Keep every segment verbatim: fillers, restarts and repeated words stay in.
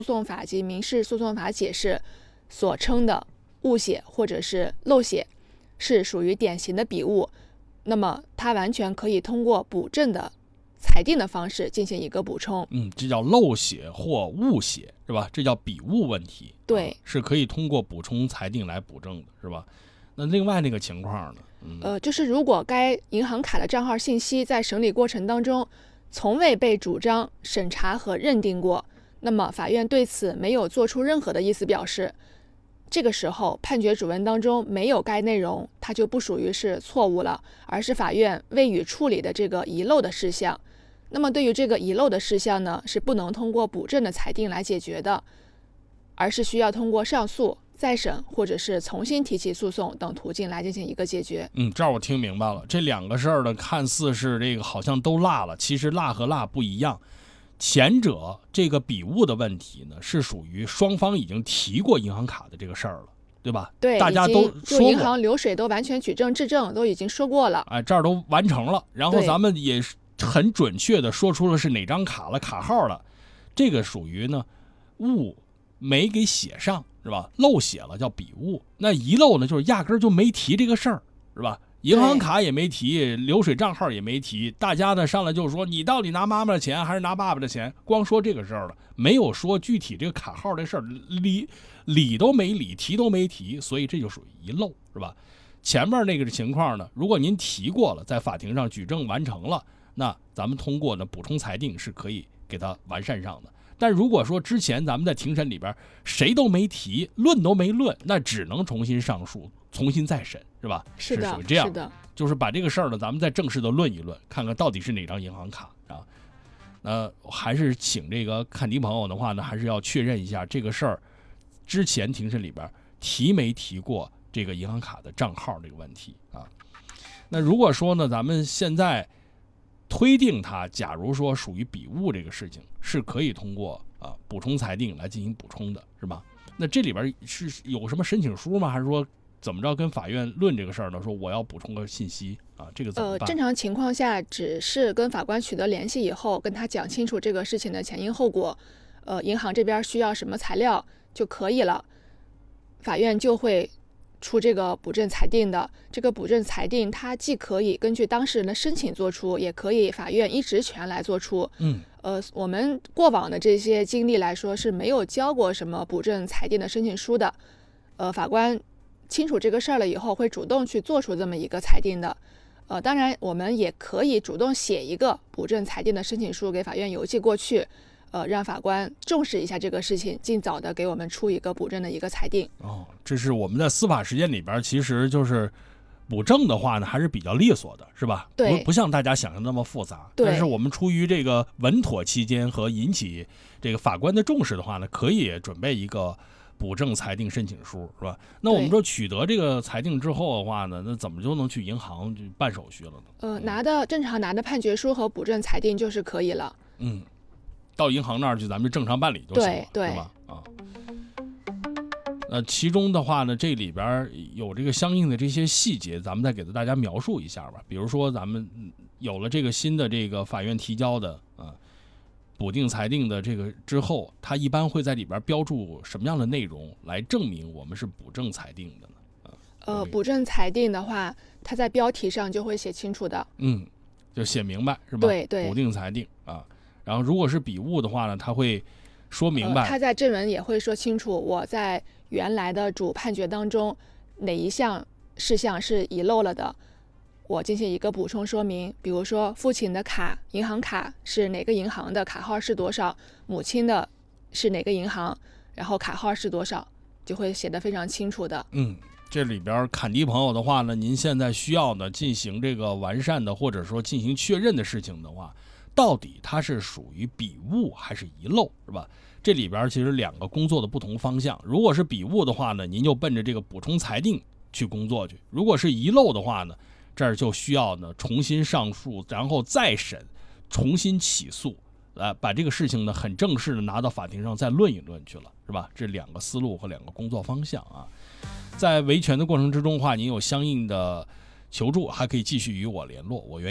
讼法及民事诉讼法解释所称的误写或者是漏写是属于典型的笔误，那么它完全可以通过补正的裁定的方式进行一个补充。 嗯，这叫漏写或误写，是吧？这叫笔误问题。 对、 啊，是可以通过补充裁定来补正的，是吧？那另外那个情况呢？嗯、 呃，就是如果该银行卡的账号信息在审理过程当中从未被主张、审查和认定过，那么法院对此没有做出任何的意思表示，这个时候判决主文当中没有该内容，它就不属于是错误了，而是法院未予处理的这个遗漏的事项。那么对于这个遗漏的事项呢，是不能通过补正的裁定来解决的，而是需要通过上诉、再审或者是重新提起诉讼等途径来进行一个解决。 嗯，这儿我听明白了，这两个事儿呢，看似是这个好像都落了，其实落和落不一样。前者这个笔误的问题呢，是属于双方已经提过银行卡的这个事儿了，对吧？ 对， 大家都说过， 银行流水都完全举证质证都已经说过了， 哎，这儿都完成了，然后咱们也很准确的说出了是哪张卡了，卡号了，这个属于呢误没给写上，是吧？漏写了叫笔误。那遗漏呢，就是压根儿就没提这个事儿，是吧？银行卡也没提，流水账号也没提，大家呢上来就说你到底拿妈妈的钱还是拿爸爸的钱，光说这个事儿了，没有说具体这个卡号的事儿，理理都没理，提都没提，所以这就属于遗漏，是吧？前面那个情况呢，如果您提过了，在法庭上举证完成了，那咱们通过呢补充裁定是可以给它完善上的。但如果说之前咱们在庭审里边谁都没提，论都没论，那只能重新上诉，重新再审，是吧？ 是的， 是属于这样是的， 就是把这个事儿呢，咱们再正式的论一论，看看到底是哪张银行卡啊？那还是请这个看题朋友的话呢，还是要确认一下这个事儿之前庭审里边提没提过这个银行卡的账号这个问题啊？那如果说呢，咱们现在推定它，假如说属于笔误这个事情，是可以通过啊补充裁定来进行补充的，是吧？那这里边是有什么申请书吗？还是说怎么着跟法院论这个事儿呢？说我要补充个信息啊，这个怎么办？ 呃，正常情况下，只是跟法官取得联系以后，跟他讲清楚这个事情的前因后果，呃，银行这边需要什么材料就可以了，法院就会出这个补正裁定的。这个补正裁定，它既可以根据当事人的申请做出，也可以法院依职权来做出。 嗯， 呃，我们过往的这些经历来说是没有交过什么补正裁定的申请书的。呃，法官清楚这个事儿了以后，会主动去做出这么一个裁定的。呃，当然，我们也可以主动写一个补正裁定的申请书给法院邮寄过去。呃，让法官重视一下这个事情，尽早的给我们出一个补正的一个裁定。 哦，这是我们在司法实践里边，其实就是补正的话呢，还是比较利索的，是吧？ 对， 不不像大家想象那么复杂。 对。 但是我们出于这个稳妥期间和引起这个法官的重视的话呢，可以准备一个补正裁定申请书，是吧？那我们说取得这个裁定之后的话呢，那怎么就能去银行去办手续了呢？ 呃，拿的正常拿的判决书和补正裁定就是可以了。 嗯。到银行那儿去，咱们就正常办理就行了， 对对， 是吧？啊，那其中的话呢，这里边有这个相应的这些细节，咱们再给大家描述一下吧。比如说，咱们有了这个新的这个法院提交的啊补定裁定的这个之后，它一般会在里边标注什么样的内容来证明我们是补正裁定的呢？啊， 呃，补正裁定的话，它在标题上就会写清楚的。 嗯，就写明白是吧？ 对对， 补定裁定啊。然后，如果是笔误的话呢，他会说明白。 呃、他在正文也会说清楚，我在原来的主判决当中哪一项事项是遗漏了的，我进行一个补充说明。比如说，父亲的卡，银行卡是哪个银行的，卡号是多少；母亲的是哪个银行，然后卡号是多少，就会写得非常清楚的。 嗯。这里边砍题朋友的话呢，您现在需要呢进行这个完善的，或者说进行确认的事情的话，到底它是属于笔误还是遗漏，是吧？这里边其实两个工作的不同方向。如果是笔误的话呢，您就奔着这个补充裁定去工作去；如果是遗漏的话呢，这儿就需要呢重新上诉，然后再审，重新起诉，呃，把这个事情呢很正式的拿到法庭上再论一论去了，是吧？这两个思路和两个工作方向啊。在维权的过程之中的话，您有相应的求助，还可以继续与我联络，我愿意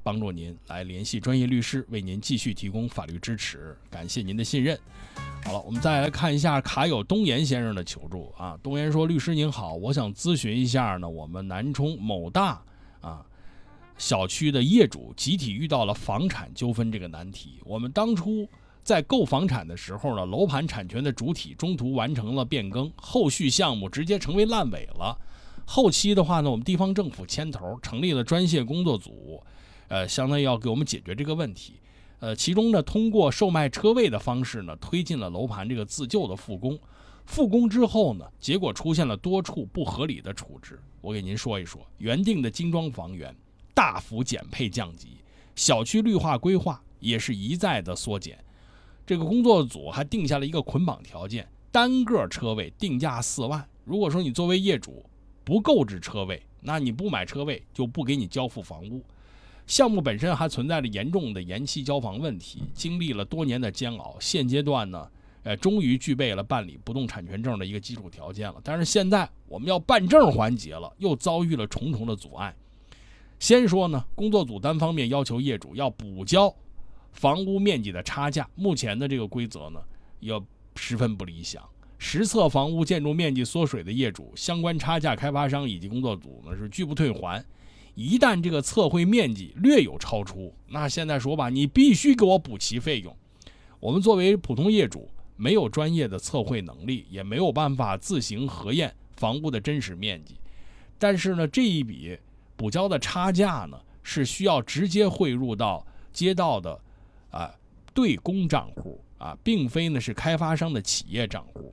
帮助您来联系专业律师，为您继续提供法律支持。感谢您的信任。好了，我们再来看一下卡友东岩先生的求助啊。东岩说：律师您好，我想咨询一下呢，我们南充某大啊小区的业主集体遇到了房产纠纷这个难题。我们当初在购房产的时候呢，楼盘产权的主体中途完成了变更，后续项目直接成为烂尾了。后期的话呢，我们地方政府牵头成立了专项工作组，呃，相当于要给我们解决这个问题。呃，其中呢，通过售卖车位的方式呢，推进了楼盘这个自救的复工。复工之后呢，结果出现了多处不合理的处置。我给您说一说，原定的精装房源大幅减配降级，小区绿化规划也是一再的缩减。这个工作组还定下了一个捆绑条件，单个车位定价四万。如果说你作为业主不购置车位，那你不买车位就不给你交付房屋。项目本身还存在着严重的延期交房问题，经历了多年的煎熬，现阶段呢，呃，终于具备了办理不动产权证的一个基础条件了。但是现在我们要办证环节了，又遭遇了重重的阻碍。先说呢，工作组单方面要求业主要补交房屋面积的差价，目前的这个规则呢，也十分不理想。实测房屋建筑面积缩水的业主，相关差价开发商以及工作组呢是拒不退还。一旦这个测绘面积略有超出，那现在说吧，你必须给我补齐费用。我们作为普通业主，没有专业的测绘能力，也没有办法自行核验房屋的真实面积。但是呢，这一笔补交的差价呢，是需要直接汇入到街道的啊对公账户啊，并非呢是开发商的企业账户。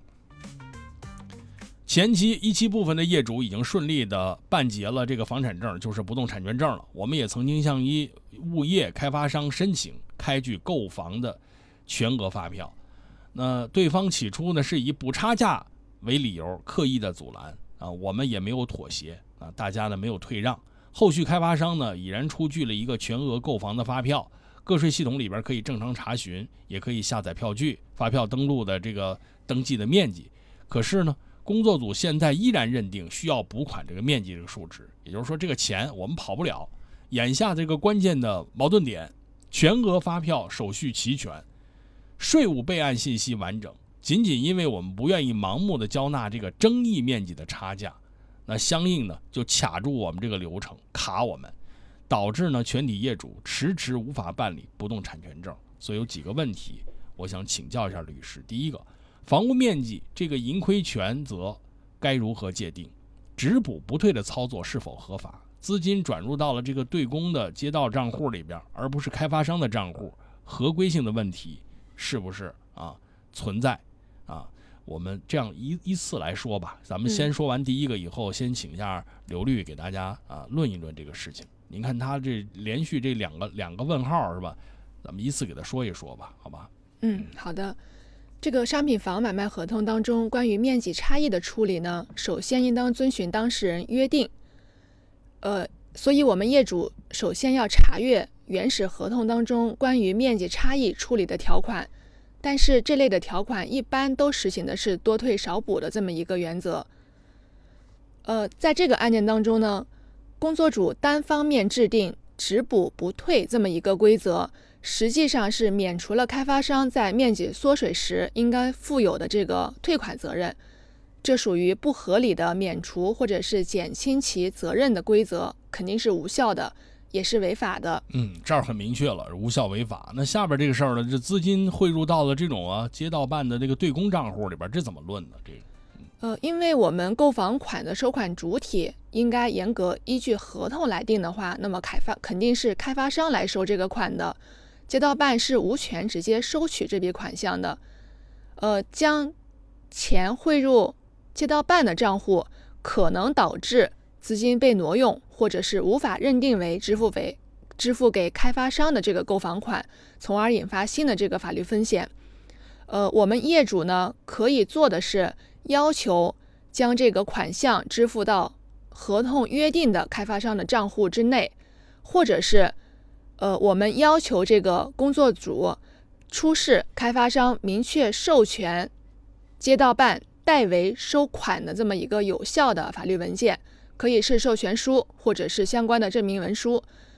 前期一期部分的业主已经顺利的办结了这个房产证，就是不动产权证了。我们也曾经向一物业开发商申请开具购房的全额发票，那对方起初呢是以补差价为理由刻意的阻拦啊，我们也没有妥协啊，大家呢没有退让。后续开发商呢已然出具了一个全额购房的发票，个税系统里边可以正常查询，也可以下载票据、发票登录的这个登记的面积。可是呢，工作组现在依然认定需要补款这个面积这个数值，也就是说这个钱我们跑不了。眼下这个关键的矛盾点，全额发票手续齐全，税务备案信息完整，仅仅因为我们不愿意盲目的交纳这个争议面积的差价，那相应呢就卡住我们这个流程，卡我们，导致呢全体业主迟迟无法办理不动产权证。所以有几个问题我想请教一下律师。第一个，房屋面积这个盈亏权责该如何界定？只补不退的操作是否合法？资金转入到了这个对公的街道账户里边，而不是开发商的账户，合规性的问题是不是啊存在啊？我们这样依依次来说吧。咱们先说完第一个以后，嗯、先请一下刘律给大家啊论一论这个事情。您看他这连续这两个两个问号是吧？咱们依次给他说一说吧，好吧？ 嗯，好的。这个商品房买卖合同当中关于面积差异的处理呢，首先应当遵循当事人约定。呃，所以我们业主首先要查阅原始合同当中关于面积差异处理的条款，但是这类的条款一般都实行的是多退少补的这么一个原则。呃，在这个案件当中呢，工作组单方面制定只补不退这么一个规则，实际上是免除了开发商在面积缩水时应该负有的这个退款责任，这属于不合理的免除或者是减轻其责任的规则，肯定是无效的，也是违法的。 嗯，这儿很明确了，无效违法。那下边这个事儿呢，这资金汇入到了这种啊街道办的这个对公账户里边，这怎么论呢？这个， 呃，因为我们购房款的收款主体应该严格依据合同来定的话，那么开发肯定是开发商来收这个款的。街道办是无权直接收取这笔款项的，呃，将钱汇入街道办的账户，可能导致资金被挪用，或者是无法认定为支付为支付给开发商的这个购房款，从而引发新的这个法律风险。呃，我们业主呢可以做的是要求将这个款项支付到合同约定的开发商的账户之内，或者是呃，我们要求这个工作组出示开发商明确授权街道办代为收款的这么一个有效的法律文件，可以是授权书或者是相关的证明文书。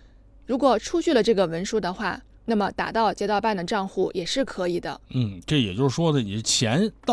如果出具了这个文书的话，那么打到街道办的账户也是可以的。 嗯，这也就是说呢，你钱到